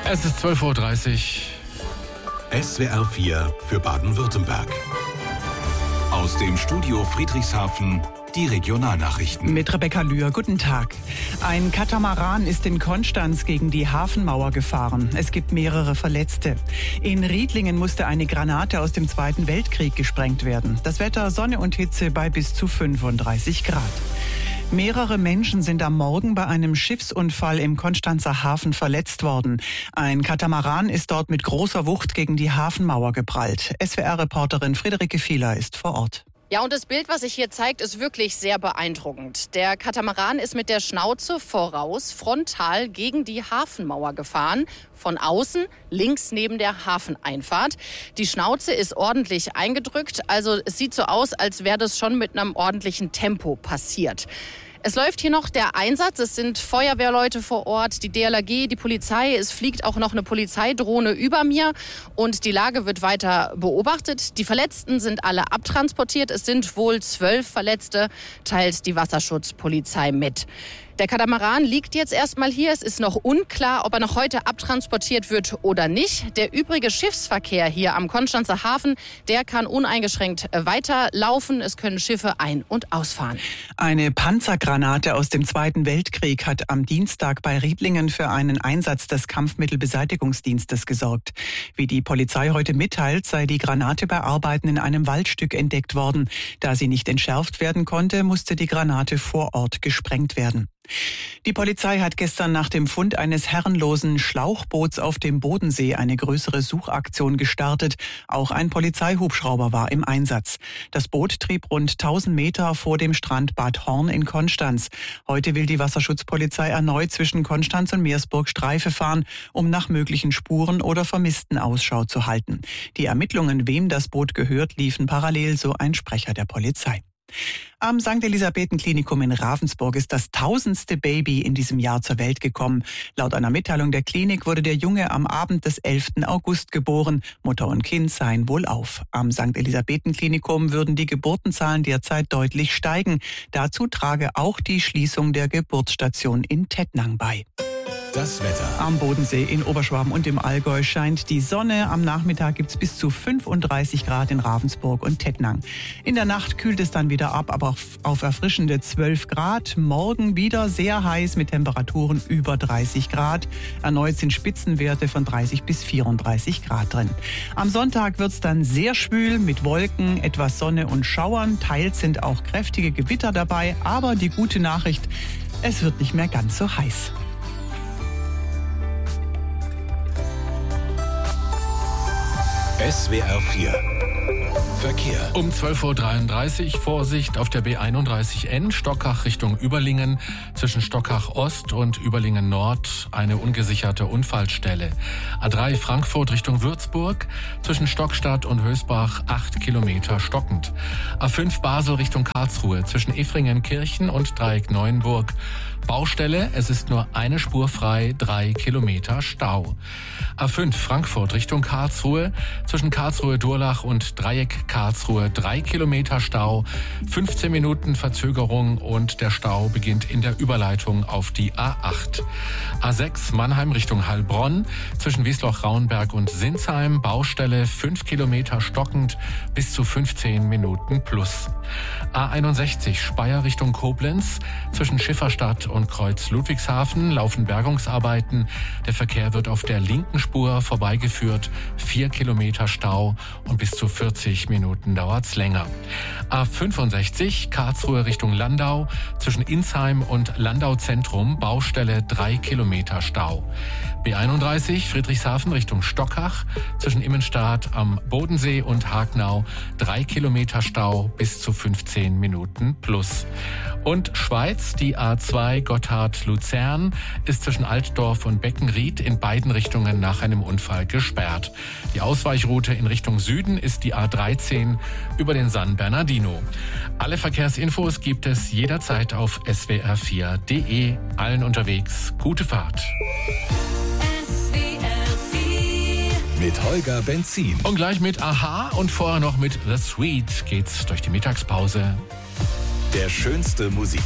Es ist 12:30 Uhr. SWR 4 für Baden-Württemberg. Aus dem Studio Friedrichshafen die Regionalnachrichten. Mit Rebecca Lühr, guten Tag. Ein Katamaran ist in Konstanz gegen die Hafenmauer gefahren. Es gibt mehrere Verletzte. In Riedlingen musste eine Granate aus dem Zweiten Weltkrieg gesprengt werden. Das Wetter Sonne und Hitze bei bis zu 35 Grad. Mehrere Menschen sind am Morgen bei einem Schiffsunfall im Konstanzer Hafen verletzt worden. Ein Katamaran ist dort mit großer Wucht gegen die Hafenmauer geprallt. SWR-Reporterin Friederike Fieler ist vor Ort. Ja, und das Bild, was sich hier zeigt, ist wirklich sehr beeindruckend. Der Katamaran ist mit der Schnauze voraus frontal gegen die Hafenmauer gefahren. Von außen, links neben der Hafeneinfahrt. Die Schnauze ist ordentlich eingedrückt. Also es sieht so aus, als wäre das schon mit einem ordentlichen Tempo passiert. Es läuft hier noch der Einsatz. Es sind Feuerwehrleute vor Ort, die DLRG, die Polizei. Es fliegt auch noch eine Polizeidrohne über mir und die Lage wird weiter beobachtet. Die Verletzten sind alle abtransportiert. Es sind wohl 12 Verletzte, teilt die Wasserschutzpolizei mit. Der Katamaran liegt jetzt erstmal hier. Es ist noch unklar, ob er noch heute abtransportiert wird oder nicht. Der übrige Schiffsverkehr hier am Konstanzer Hafen, der kann uneingeschränkt weiterlaufen. Es können Schiffe ein- und ausfahren. Eine Panzergranate aus dem Zweiten Weltkrieg hat am Dienstag bei Riedlingen für einen Einsatz des Kampfmittelbeseitigungsdienstes gesorgt. Wie die Polizei heute mitteilt, sei die Granate bei Arbeiten in einem Waldstück entdeckt worden. Da sie nicht entschärft werden konnte, musste die Granate vor Ort gesprengt werden. Die Polizei hat gestern nach dem Fund eines herrenlosen Schlauchboots auf dem Bodensee eine größere Suchaktion gestartet. Auch ein Polizeihubschrauber war im Einsatz. Das Boot trieb rund 1000 Meter vor dem Strand Bad Horn in Konstanz. Heute will die Wasserschutzpolizei erneut zwischen Konstanz und Meersburg Streife fahren, um nach möglichen Spuren oder Vermissten Ausschau zu halten. Die Ermittlungen, wem das Boot gehört, liefen parallel, so ein Sprecher der Polizei. Am St. Elisabethen-Klinikum in Ravensburg ist das 1000. Baby in diesem Jahr zur Welt gekommen. Laut einer Mitteilung der Klinik wurde der Junge am Abend des 11. August geboren. Mutter und Kind seien wohlauf. Am St. Elisabethen-Klinikum würden die Geburtenzahlen derzeit deutlich steigen. Dazu trage auch die Schließung der Geburtsstation in Tettnang bei. Das Wetter. Am Bodensee in Oberschwaben und im Allgäu scheint die Sonne. Am Nachmittag gibt es bis zu 35 Grad in Ravensburg und Tettnang. In der Nacht kühlt es dann wieder ab, aber auf erfrischende 12 Grad. Morgen wieder sehr heiß mit Temperaturen über 30 Grad. Erneut sind Spitzenwerte von 30 bis 34 Grad drin. Am Sonntag wird es dann sehr schwül mit Wolken, etwas Sonne und Schauern. Teils sind auch kräftige Gewitter dabei. Aber die gute Nachricht, es wird nicht mehr ganz so heiß. SWR 4 Verkehr. Um 12:33 Uhr Vorsicht auf der B31N, Stockach Richtung Überlingen. Zwischen Stockach Ost und Überlingen Nord eine ungesicherte Unfallstelle. A3 Frankfurt Richtung Würzburg. Zwischen Stockstadt und Hösbach 8 Kilometer stockend. A5 Basel Richtung Karlsruhe. Zwischen Effringen-Kirchen und Dreieck Neuenburg. Baustelle, es ist nur eine Spur frei, 3 Kilometer Stau. A5 Frankfurt Richtung Karlsruhe. Zwischen Karlsruhe-Durlach und Dreieck Karlsruhe 3 Kilometer Stau, 15 Minuten Verzögerung und der Stau beginnt in der Überleitung auf die A8. A6 Mannheim Richtung Heilbronn, zwischen Wiesloch-Raunberg und Sinsheim, Baustelle 5 Kilometer stockend, bis zu 15 Minuten plus. A61 Speyer Richtung Koblenz, zwischen Schifferstadt und Kreuz Ludwigshafen laufen Bergungsarbeiten. Der Verkehr wird auf der linken Spur vorbeigeführt, 4 Kilometer Stau und bis zu 40 Minuten dauert's länger. A65 Karlsruhe Richtung Landau, zwischen Insheim und Landau Zentrum, Baustelle 3 Kilometer Stau. B31 Friedrichshafen Richtung Stockach, zwischen Immenstadt am Bodensee und Hagnau 3 Kilometer Stau, bis zu 15 Minuten plus. Und Schweiz, die A2 Gotthard-Luzern ist zwischen Altdorf und Beckenried in beiden Richtungen nach einem Unfall gesperrt. Die Ausweichroute in Richtung Süden ist die A13 über den San Bernardino. Alle Verkehrsinfos gibt es jederzeit auf swr4.de. Allen unterwegs gute Fahrt. Mit Holger Benzin. Und gleich mit Aha und vorher noch mit The Sweet geht's durch die Mittagspause. Der schönste Musiktipp.